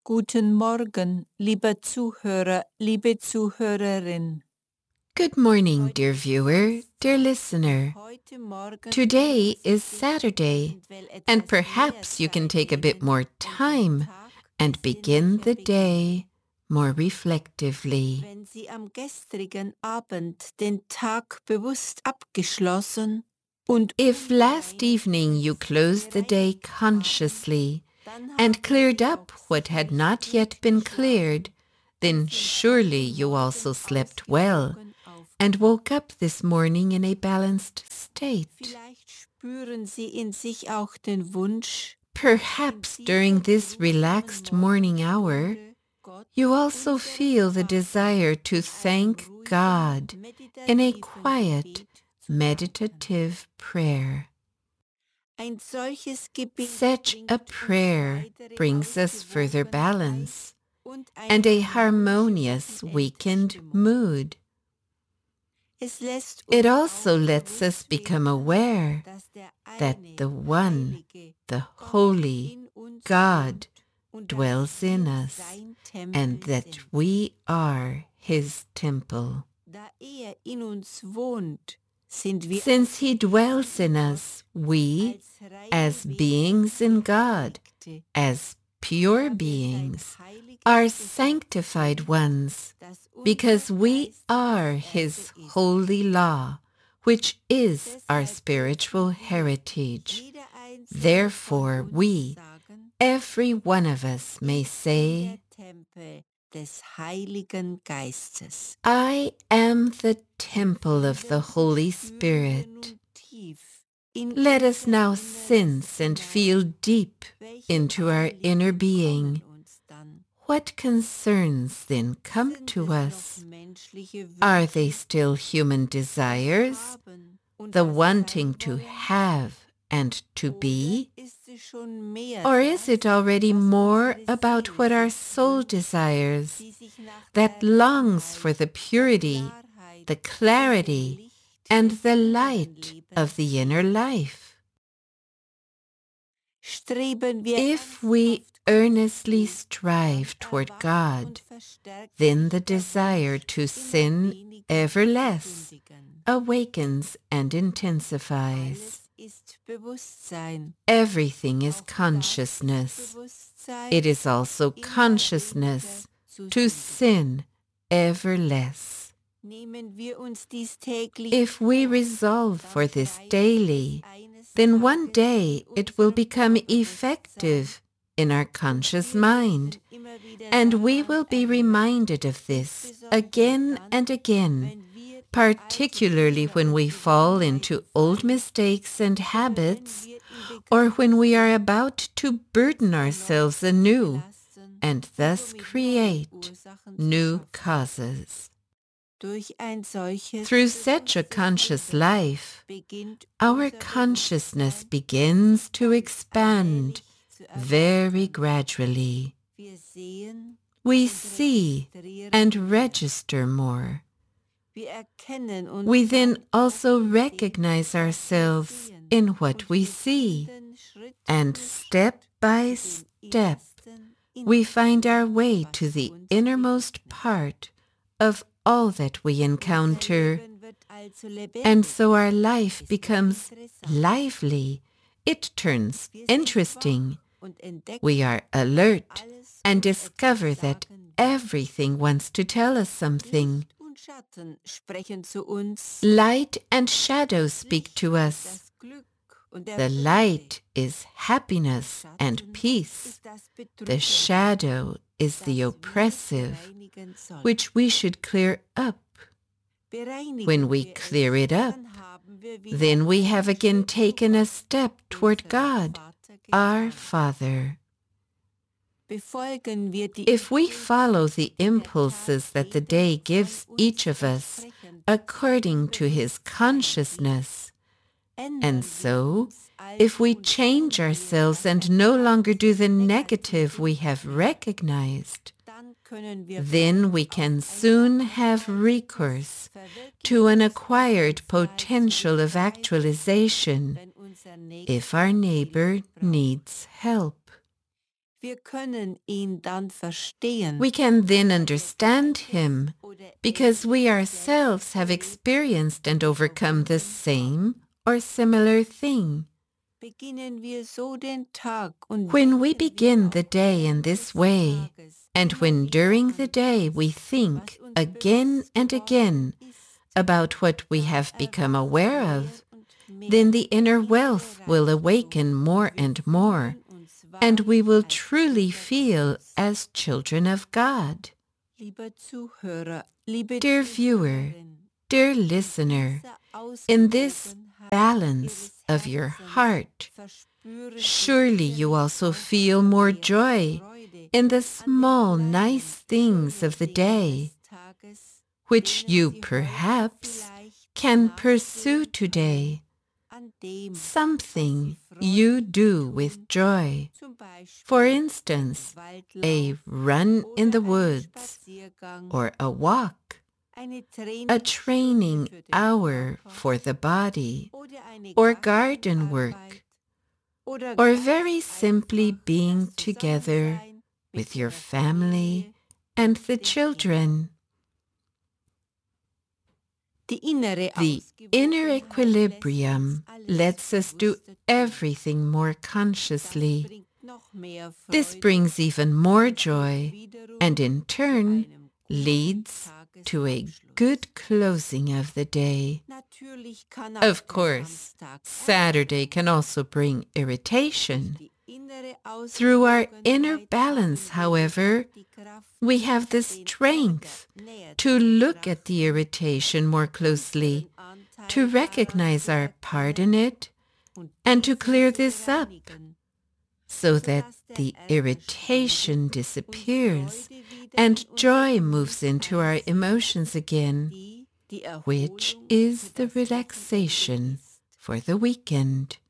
Guten Morgen, lieber Zuhörer, liebe Zuhörerin. Good morning, dear viewer, dear listener. Today is Saturday, and perhaps you can take a bit more time and begin the day more reflectively. Wenn Sie am gestrigen Abend den Tag bewusst abgeschlossen und If last evening you closed the day consciously and cleared up what had not yet been cleared, then surely you also slept well and woke up this morning in a balanced state. vielleicht spüren Sie in sich auch den Wunsch, Perhaps during this relaxed morning hour, you also feel the desire to thank God in a quiet, meditative prayer. ein solches Gebet Such a prayer brings us further balance and a harmonious weekend mood. It also lets us become aware that the one, the holy God, dwells in us and that we are His temple. Da in uns wohnt, sind wir Since He dwells in us, we, as beings in God, as pure beings, are sanctified ones, because we are His holy law, which is our spiritual heritage. Therefore we, every one of us, may say, des Heiligen Geistes. I am the temple of the Holy Spirit. Let us now sense and feel deep into our inner being. What concerns then come to us? Are they still human desires, the wanting to have and to be? Or is it already more about what our soul desires, that longs for the purity, the clarity, and the light of the inner life? If we earnestly strive toward God, then the desire to sin ever less awakens and intensifies. Everything is consciousness. It is also consciousness to sin ever less. If we resolve for this daily, then one day it will become effective in our conscious mind, and we will be reminded of this again and again, particularly when we fall into old mistakes and habits, or when we are about to burden ourselves anew, and thus create new causes. Through such a conscious life, our consciousness begins to expand very gradually. We see and register more. We then also recognize ourselves in what we see, and step by step, we find our way to the innermost part of all that we encounter, and so our life becomes lively. It turns interesting. We are alert and discover that everything wants to tell us something. Light and shadow speak to us. The light is happiness and peace. The shadow is the oppressive, which we should clear up. When we clear it up, then we have again taken a step toward God, our Father. If we follow the impulses that the day gives each of us according to his consciousness, and so, if we change ourselves and no longer do the negative we have recognized, then we can soon have recourse to an acquired potential of actualization if our neighbor needs help. Wir können ihn dann verstehen. We can then understand him because we ourselves have experienced and overcome the same or similar thing. Beginnen wir so den Tag und When we begin the day in this way, and when during the day we think again and again about what we have become aware of, then the inner wealth will awaken more and more, and we will truly feel as children of God. Lieber Zuhörer, liebe Dear viewer, Zuhörerin, dear listener, in this balance of your heart, surely you also feel more joy in the small, nice things of the day, which you perhaps can pursue today. Something you do with joy. For instance, a run in the woods, or a walk, a training hour for the body, or garden work, or very simply being together with your family and the children. The inner equilibrium lets us do everything more consciously. This brings even more joy and in turn leads to a good closing of the day. Of course, Saturday can also bring irritation. Through our inner balance, however, we have the strength to look at the irritation more closely, to recognize our part in it, and to clear this up, so that the irritation disappears and joy moves into our emotions again, which is the relaxation for the weekend.